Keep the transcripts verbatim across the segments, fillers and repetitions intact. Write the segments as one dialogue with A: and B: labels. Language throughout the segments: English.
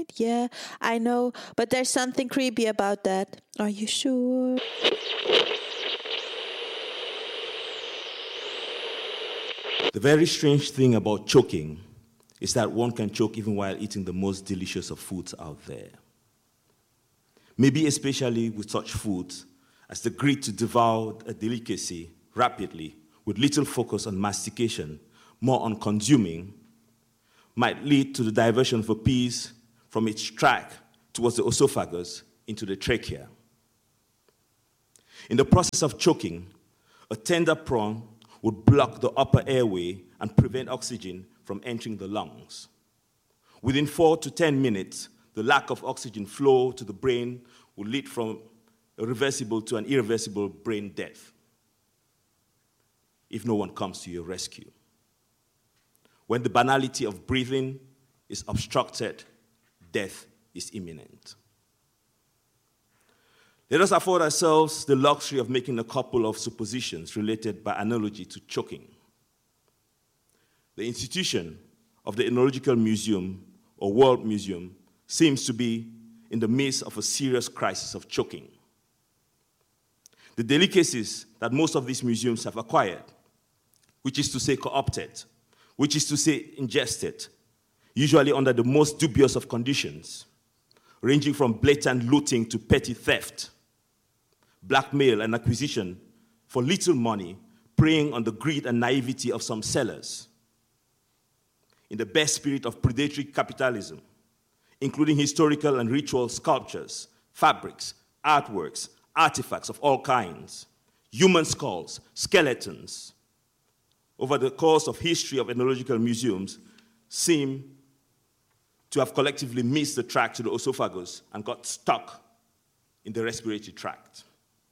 A: Yeah, I know, but there's something creepy about that. Are you sure?
B: The very strange thing about choking is that one can choke even while eating the most delicious of foods out there. Maybe especially with such foods as the greed to devour a delicacy rapidly with little focus on mastication, more on consuming, might lead to the diversion of a piece from its track towards the esophagus into the trachea. In the process of choking, a tender prawn would block the upper airway and prevent oxygen from entering the lungs. Within four to ten minutes, the lack of oxygen flow to the brain will lead from a reversible to an irreversible brain death if no one comes to your rescue. When the banality of breathing is obstructed, death is imminent. Let us afford ourselves the luxury of making a couple of suppositions related by analogy to choking. The institution of the Ethnological Museum or World Museum seems to be in the midst of a serious crisis of choking. The delicacies that most of these museums have acquired, which is to say co-opted, which is to say ingested, usually under the most dubious of conditions, ranging from blatant looting to petty theft, blackmail and acquisition for little money, preying on the greed and naivety of some sellers. In the best spirit of predatory capitalism, including historical and ritual sculptures, fabrics, artworks, artifacts of all kinds, human skulls, skeletons, over the course of history of ethnological museums, seem to have collectively missed the track to the esophagus and got stuck in the respiratory tract.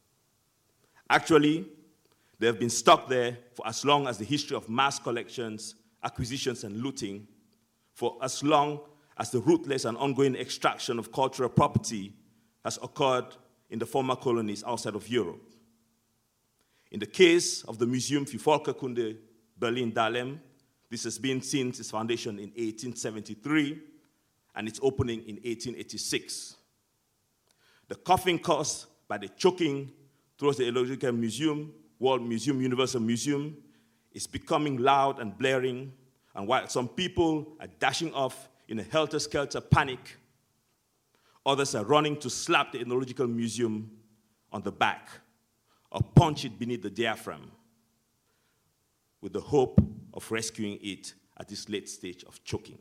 B: Actually, they have been stuck there for as long as the history of mass collections, acquisitions, and looting, for as long as the ruthless and ongoing extraction of cultural property has occurred in the former colonies outside of Europe. In the case of the Museum für Völkerkunde Berlin-Dahlem, this has been since its foundation in eighteen seventy-three and its opening in eighteen eighty-six. The coughing caused by the choking towards the Ethnological Museum, World Museum, Universal Museum, is becoming loud and blaring, and while some people are dashing off in a helter-skelter panic, others are running to slap the Ethnological Museum on the back or punch it beneath the diaphragm with the hope of rescuing it at this late stage of choking.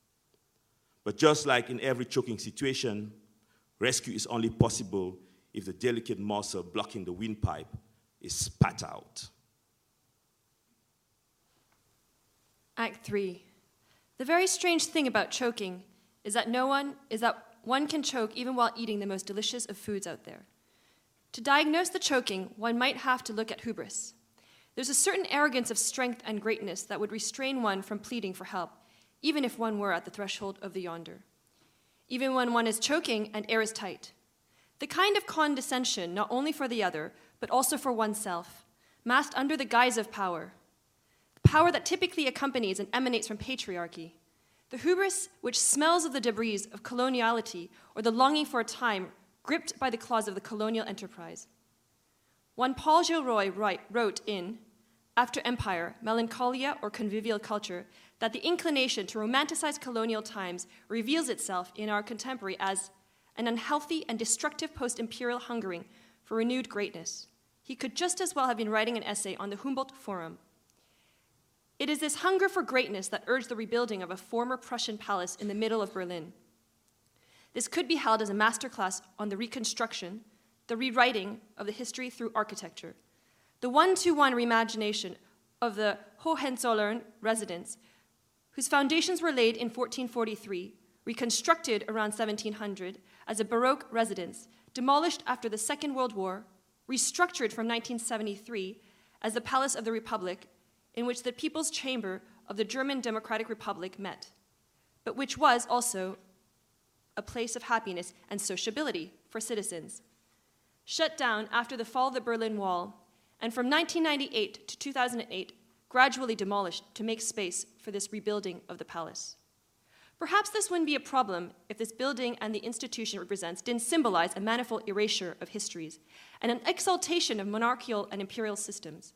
B: But just like in every choking situation, rescue is only possible if the delicate muscle blocking the windpipe is spat out.
C: Act three. The very strange thing about choking is that no one is that one can choke even while eating the most delicious of foods out there. To diagnose the choking, one might have to look at hubris. There's a certain arrogance of strength and greatness that would restrain one from pleading for help, even if one were at the threshold of the yonder. Even when one is choking and air is tight. The kind of condescension, not only for the other, but also for oneself, masked under the guise of power. Power that typically accompanies and emanates from patriarchy. The hubris which smells of the debris of coloniality or the longing for a time gripped by the claws of the colonial enterprise. One Paul Gilroy wrote in After Empire, Melancholia or Convivial Culture that the inclination to romanticize colonial times reveals itself in our contemporary as an unhealthy and destructive post-imperial hungering for renewed greatness. He could just as well have been writing an essay on the Humboldt Forum. It is this hunger for greatness that urged the rebuilding of a former Prussian palace in the middle of Berlin. This could be held as a masterclass on the reconstruction, the rewriting of the history through architecture, the one-to-one reimagination of the Hohenzollern residence, whose foundations were laid in fourteen forty-three, reconstructed around seventeen hundred as a Baroque residence, demolished after the Second World War, restructured from nineteen seventy-three as the Palace of the Republic, in which the People's Chamber of the German Democratic Republic met, but which was also a place of happiness and sociability for citizens. Shut down after the fall of the Berlin Wall, and from nineteen ninety-eight to two thousand eight, gradually demolished to make space for this rebuilding of the palace. Perhaps this wouldn't be a problem if this building and the institution it represents didn't symbolize a manifold erasure of histories and an exaltation of monarchical and imperial systems.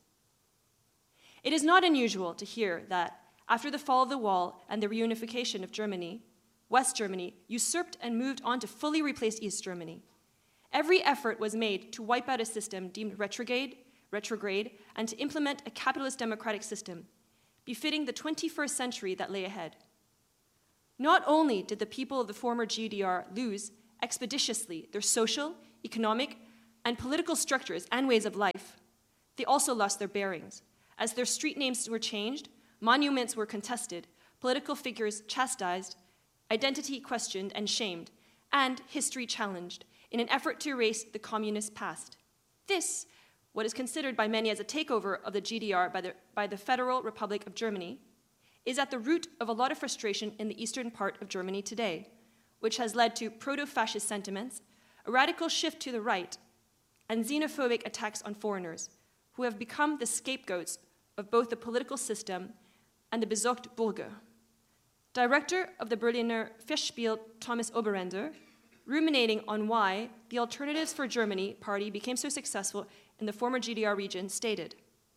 C: It is not unusual to hear that, after the fall of the wall and the reunification of Germany, West Germany usurped and moved on to fully replace East Germany. Every effort was made to wipe out a system deemed retrograde, retrograde, and to implement a capitalist democratic system, befitting the twenty-first century that lay ahead. Not only did the people of the former G D R lose expeditiously their social, economic, and political structures and ways of life, they also lost their bearings, as their street names were changed, monuments were contested, political figures chastised, identity questioned and shamed, and history challenged in an effort to erase the communist past. This, what is considered by many as a takeover of the G D R by the, by the Federal Republic of Germany, is at the root of a lot of frustration in the eastern part of Germany today, which has led to proto-fascist sentiments, a radical shift to the right, and xenophobic attacks on foreigners, who have become the scapegoats of both the political system and the besorgte Bürger. Director of the Berliner Festspiel Thomas Oberender, ruminating on why the Alternatives for Germany party became so successful in the former G D R region, stated,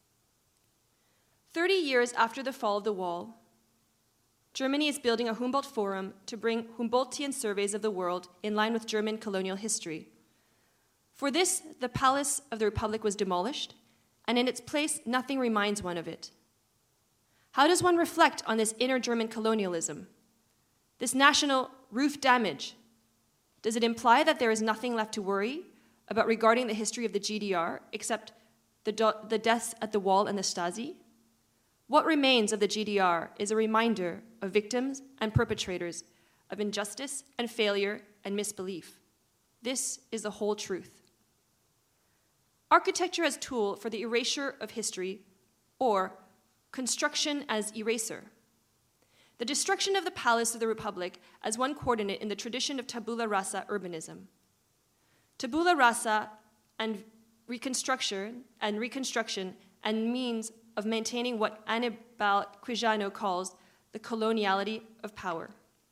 C: thirty years after the fall of the wall, Germany is building a Humboldt Forum to bring Humboldtian surveys of the world in line with German colonial history. For this, the Palace of the Republic was demolished, and in its place, nothing reminds one of it. How does one reflect on this inner German colonialism? This national roof damage? Does it imply that there is nothing left to worry about regarding the history of the G D R except the, do- the deaths at the wall and the Stasi? What remains of the G D R is a reminder of victims and perpetrators of injustice and failure and misbelief. This is the whole truth. Architecture as tool for the erasure of history, or construction as eraser. The destruction of the Palace of the Republic as one coordinate in the tradition of tabula rasa urbanism. Tabula rasa and reconstruction and reconstruction and means of maintaining what Annibale Quijano calls the coloniality of power.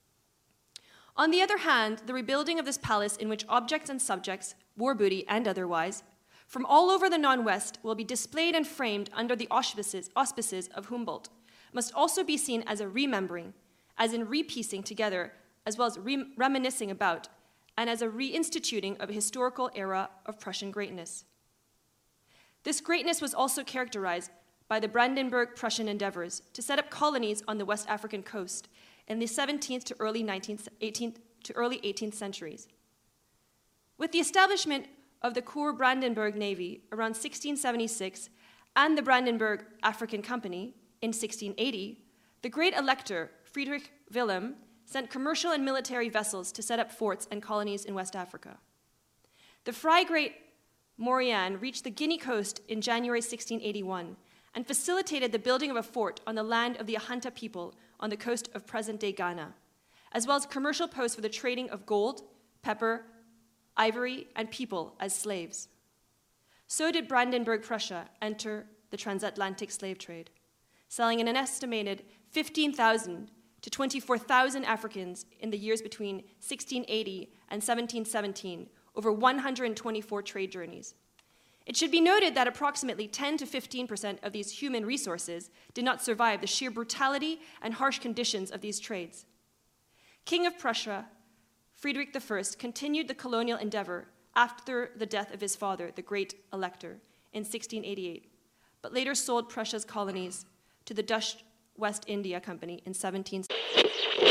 C: On the other hand, the rebuilding of this palace in which objects and subjects, war booty and otherwise, from all over the non-West will be displayed and framed under the auspices, auspices of Humboldt, must also be seen as a remembering, as in repiecing together, as well as re- reminiscing about, and as a reinstituting of a historical era of Prussian greatness. This greatness was also characterized by the Brandenburg Prussian endeavors to set up colonies on the West African coast in the seventeenth to early nineteenth, eighteenth to early eighteenth centuries. With the establishment of the Kur-Brandenburg Navy around sixteen seventy-six and the Brandenburg African Company in sixteen eighty, the great elector Friedrich Wilhelm sent commercial and military vessels to set up forts and colonies in West Africa. The Frigate Moriane reached the Guinea coast in January sixteen eighty-one and facilitated the building of a fort on the land of the Ahanta people on the coast of present-day Ghana, as well as commercial posts for the trading of gold, pepper, ivory, and people as slaves. So did Brandenburg Prussia enter the transatlantic slave trade, selling an estimated fifteen thousand to twenty-four thousand Africans in the years between sixteen eighty and seventeen seventeen, over one hundred twenty-four trade journeys. It should be noted that approximately ten to fifteen percent of these human resources did not survive the sheer brutality and harsh conditions of these trades. King of Prussia, Friedrich the First continued the colonial endeavor after the death of his father, the Great Elector, in sixteen eighty-eight, but later sold Prussia's colonies to the Dutch West India Company in seventeen seventeen.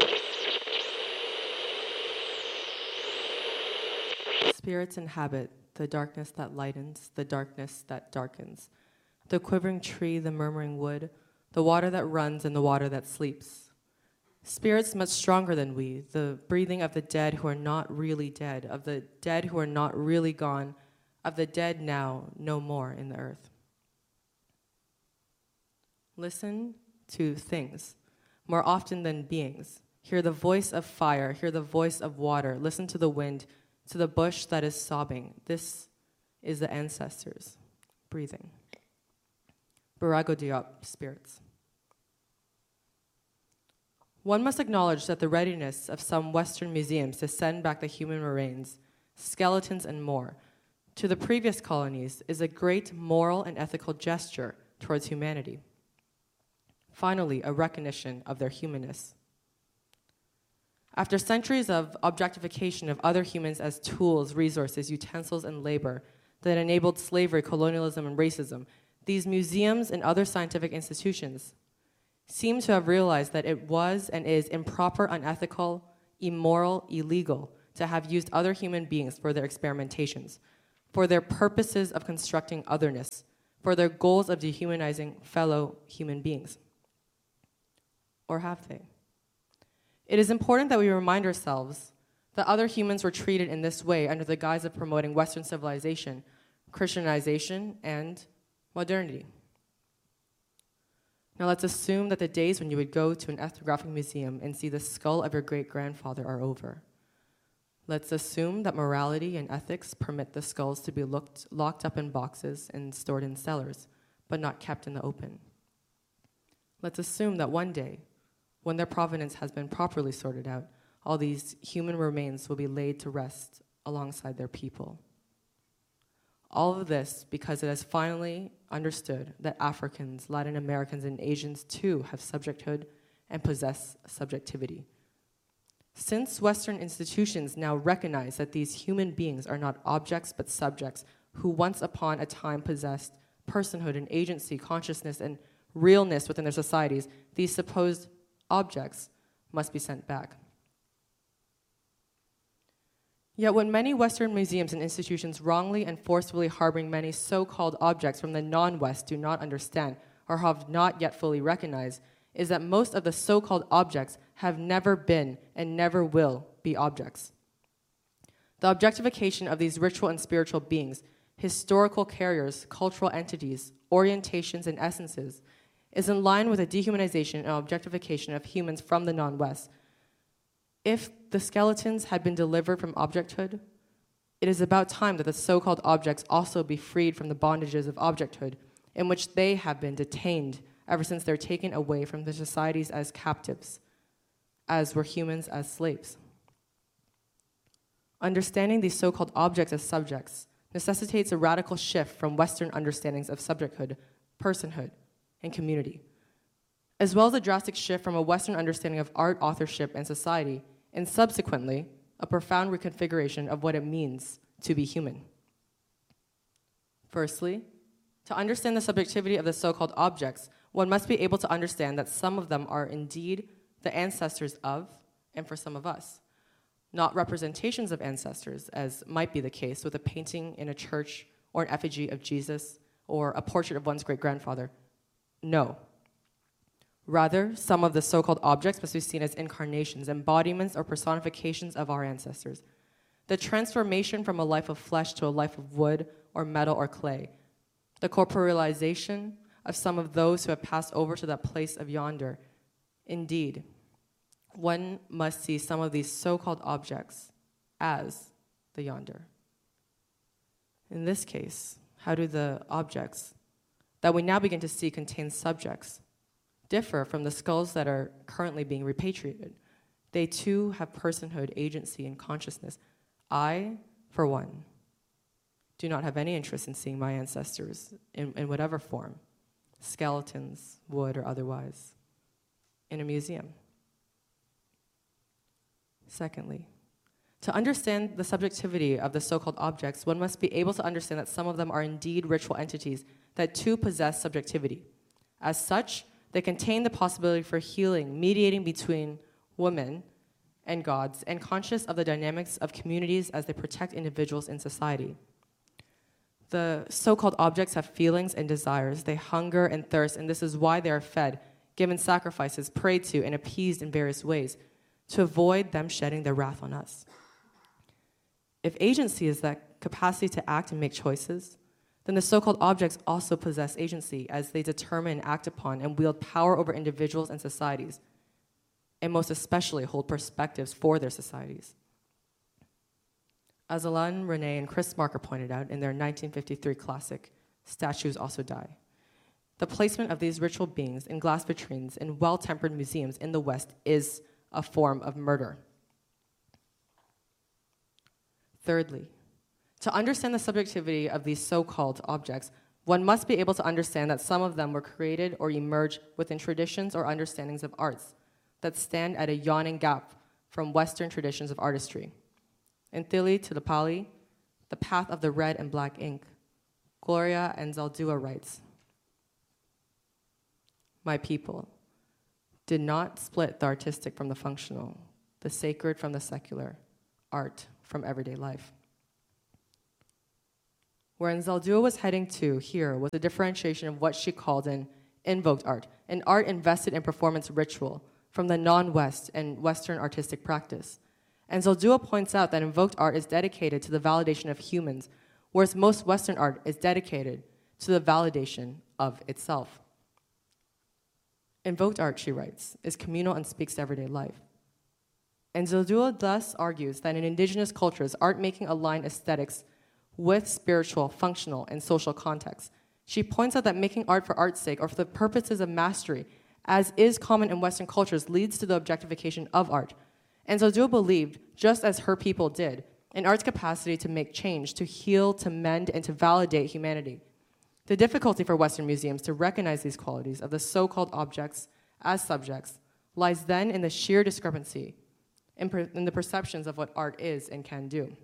D: Spirits inhabit the darkness that lightens, the darkness that darkens, the quivering tree, the murmuring wood, the water that runs and the water that sleeps. Spirits much stronger than we, the breathing of the dead who are not really dead, of the dead who are not really gone, of the dead now no more in the earth. Listen to things more often than beings. Hear the voice of fire, hear the voice of water, listen to the wind, to the bush that is sobbing. This is the ancestors breathing. Barago Diop, spirits. One must acknowledge that the readiness of some Western museums to send back the human remains, skeletons, and more to the previous colonies is a great moral and ethical gesture towards humanity. Finally, a recognition of their humanness. After centuries of objectification of other humans as tools, resources, utensils, and labor that enabled slavery, colonialism, and racism, these museums and other scientific institutions seem to have realized that it was and is improper, unethical, immoral, illegal to have used other human beings for their experimentations, for their purposes of constructing otherness, for their goals of dehumanizing fellow human beings. Or have they? It is important that we remind ourselves that other humans were treated in this way under the guise of promoting Western civilization, Christianization, and modernity. Now let's assume that the days when you would go to an ethnographic museum and see the skull of your great-grandfather are over. Let's assume that morality and ethics permit the skulls to be looked, locked up in boxes and stored in cellars, but not kept in the open. Let's assume that one day, when their provenance has been properly sorted out, all these human remains will be laid to rest alongside their people. All of this because it has finally understood that Africans, Latin Americans, and Asians too have subjecthood and possess subjectivity. Since Western institutions now recognize that these human beings are not objects but subjects who once upon a time possessed personhood and agency, consciousness, and realness within their societies, these supposed objects must be sent back. Yet when many Western museums and institutions wrongly and forcefully harboring many so-called objects from the non-West do not understand or have not yet fully recognized is that most of the so-called objects have never been and never will be objects. The objectification of these ritual and spiritual beings, historical carriers, cultural entities, orientations, and essences is in line with the dehumanization and objectification of humans from the non-West. If the skeletons had been delivered from objecthood, it is about time that the so-called objects also be freed from the bondages of objecthood in which they have been detained ever since they're taken away from their societies as captives, as were humans as slaves. Understanding these so-called objects as subjects necessitates a radical shift from Western understandings of subjecthood, personhood, and community, as well as a drastic shift from a Western understanding of art, authorship, and society, and subsequently, a profound reconfiguration of what it means to be human. Firstly, to understand the subjectivity of the so-called objects, one must be able to understand that some of them are indeed the ancestors of, and for some of us, not representations of ancestors, as might be the case with a painting in a church or an effigy of Jesus or a portrait of one's great-grandfather. No. Rather, some of the so-called objects must be seen as incarnations, embodiments, or personifications of our ancestors. The transformation from a life of flesh to a life of wood or metal or clay. The corporealization of some of those who have passed over to that place of yonder. Indeed, one must see some of these so-called objects as the yonder. In this case, how do the objects that we now begin to see contain subjects differ from the skulls that are currently being repatriated? They too have personhood, agency, and consciousness. I, for one, do not have any interest in seeing my ancestors in, in whatever form, skeletons, wood, or otherwise, in a museum. Secondly, to understand the subjectivity of the so-called objects, one must be able to understand that some of them are indeed ritual entities that too possess subjectivity. As such, they contain the possibility for healing, mediating between women and gods, and conscious of the dynamics of communities as they protect individuals in society. The so-called objects have feelings and desires. They hunger and thirst, and this is why they are fed, given sacrifices, prayed to, and appeased in various ways, to avoid them shedding their wrath on us. If agency is that capacity to act and make choices, then the so-called objects also possess agency as they determine, act upon, and wield power over individuals and societies, and most especially hold perspectives for their societies. As Alain René and Chris Marker pointed out in their nineteen fifty-three classic, Statues Also Die, The placement of these ritual beings in glass vitrines in well-tempered museums in the West is a form of murder. Thirdly, to understand the subjectivity of these so-called objects, one must be able to understand that some of them were created or emerged within traditions or understandings of arts that stand at a yawning gap from Western traditions of artistry. In Thili to the Pali, The Path of the Red and Black Ink, Gloria Anzaldúa writes, "My people did not split the artistic from the functional, the sacred from the secular, art from everyday life." Where Anzaldúa was heading to here was a differentiation of what she called an invoked art, an art invested in performance ritual from the non-West and Western artistic practice. Anzaldúa points out that invoked art is dedicated to the validation of humans, whereas most Western art is dedicated to the validation of itself. Invoked art, she writes, is communal and speaks to everyday life. Anzaldúa thus argues that in indigenous cultures, art-making aligned aesthetics with spiritual, functional, and social contexts. She points out that making art for art's sake or for the purposes of mastery, as is common in Western cultures, leads to the objectification of art. Anzaldúa believed, just as her people did, in art's capacity to make change, to heal, to mend, and to validate humanity. The difficulty for Western museums to recognize these qualities of the so-called objects as subjects lies then in the sheer discrepancy in, per- in the perceptions of what art is and can do.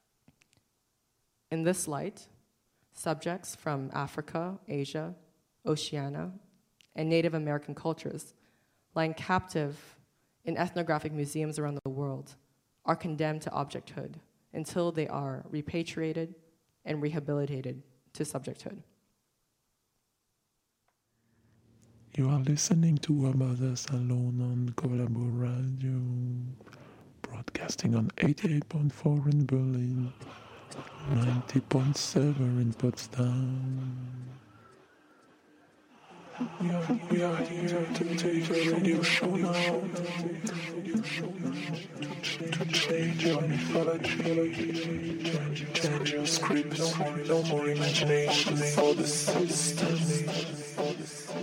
D: In this light, subjects from Africa, Asia, Oceania, and Native American cultures, lying captive in ethnographic museums around the world, are condemned to objecthood until they are repatriated and rehabilitated to subjecthood.
E: You are listening to Abada Salon on Collabo Radio, broadcasting on eighty-eight point four in Berlin, ninety point seven in Potsdam. We are, we are here to take a radio show now, to change your mythology, change, change your scripts, no more imagination for the system.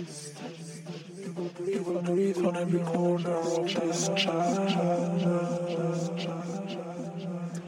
E: You will breathe on every corner of this channel.